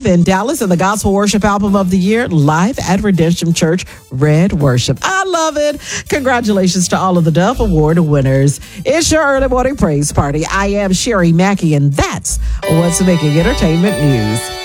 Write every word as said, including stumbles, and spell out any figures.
in Dallas and the Gospel Worship Album of the Year live at Redemption Church, Red Worship. I love it. Congratulations to all of the Dove Award winners. It's your early morning praise party. I am Sherry Mackey, and that's what's making entertainment news.